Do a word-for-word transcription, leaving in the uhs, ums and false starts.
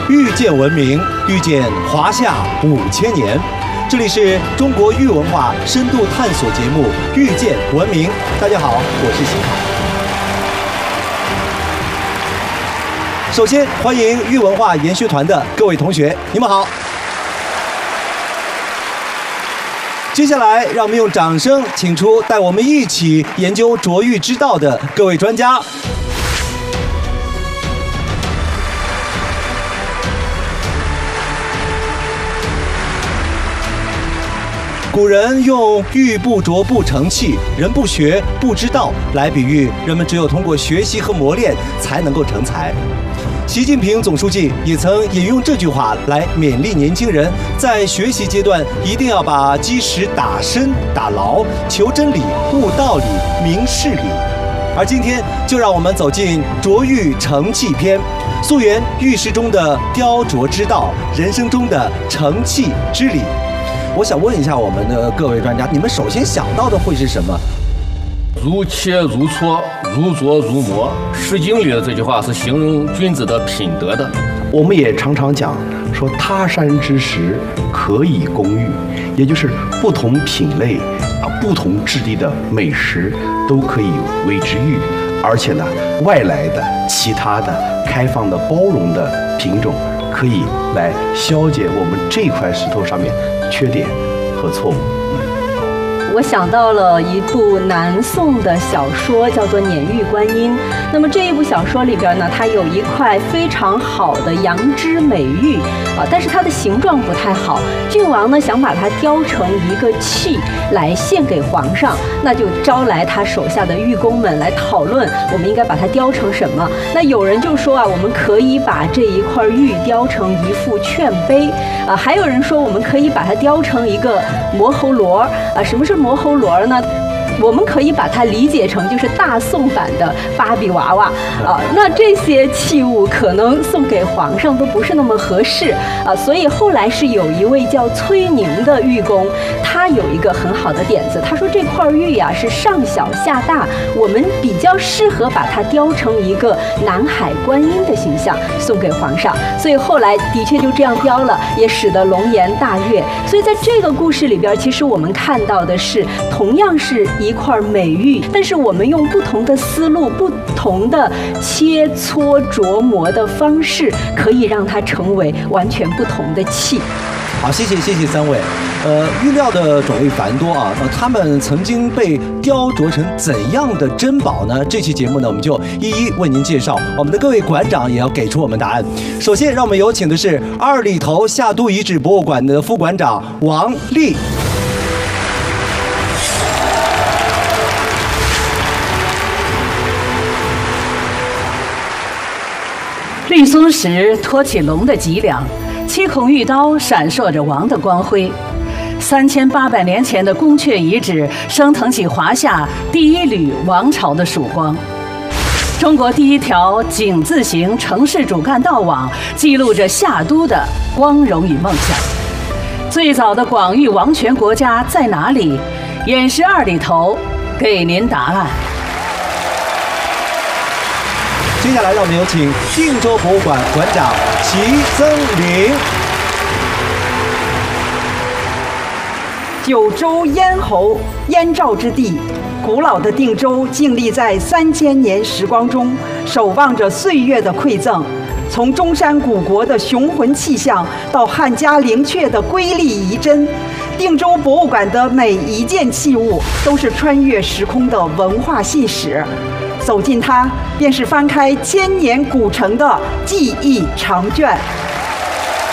遇见文明，遇见华夏五千年。这里是中国玉文化深度探索节目《遇见文明》。大家好，我是辛凯。首先欢迎玉文化研学团的各位同学，你们好。接下来，让我们用掌声请出带我们一起研究琢玉之道的各位专家。古人用“玉不琢不成器，人不学不知道”来比喻人们只有通过学习和磨练才能够成才。习近平总书记也曾引用这句话来勉励年轻人，在学习阶段一定要把基石打深打牢，求真理、悟道理、明事理。而今天就让我们走进琢玉成器篇，溯源玉石中的雕琢之道，人生中的成器之理。我想问一下我们的各位专家，你们首先想到的会是什么？ 如切如磋，如琢如磨。《诗经》里的这句话是形容君子的品德的。 我们也常常讲说，他山之石，可以攻玉，也就是不同品类啊、不同质地的美食都可以为之玉。而且呢，外来的、其他的、开放的、包容的品种，可以来消解我们这块石头上面缺点和错误。 我想到了一部南宋的小说，叫做《碾玉观音》。那么这一部小说里边呢，它有一块非常好的羊脂美玉啊，但是它的形状不太好。郡王呢想把它雕成一个器来献给皇上，那就招来他手下的玉工们来讨论，我们应该把它雕成什么。那有人就说啊，我们可以把这一块玉雕成一副劝碑啊，还有人说我们可以把它雕成一个磨喉螺啊。什么是磨喉螺呢？我们可以把它理解成就是大宋版的芭比娃娃啊。那这些器物可能送给皇上都不是那么合适啊，所以后来是有一位叫崔宁的玉工，他有一个很好的点子，他说这块玉呀、啊、是上小下大，我们比较适合把它雕成一个南海观音的形象送给皇上，所以后来的确就这样雕了，也使得龙颜大悦。所以在这个故事里边，其实我们看到的是同样是一块美玉，但是我们用不同的思路、不同的切磋琢磨的方式，可以让它成为完全不同的器。 好，谢谢谢谢三位。呃，玉料的种类繁多啊，呃，他们曾经被雕琢成怎样的珍宝呢？这期节目呢，我们就一一为您介绍。我们的各位馆长也要给出我们答案。首先，让我们有请的是二里头夏都遗址博物馆的副馆长王丽。 绿松石托起龙的脊梁，七孔玉刀闪烁着王的光辉。三千八百年前的宫阙遗址升腾起华夏第一缕王朝的曙光。中国第一条井字形城市主干道网记录着夏都的光荣与梦想。最早的广域王权国家在哪里？偃师二里头给您答案。 接下来，让我们有请定州博物馆馆长齐增林。 九州咽喉，燕赵之地，古老的定州静立在三千年时光中，守望着岁月的馈赠。从中山古国的雄浑气象，到汉家陵阙的瑰丽仪真，定州博物馆的每一件器物都是穿越时空的文化信史。走进它，便是翻开千年古城的记忆长卷。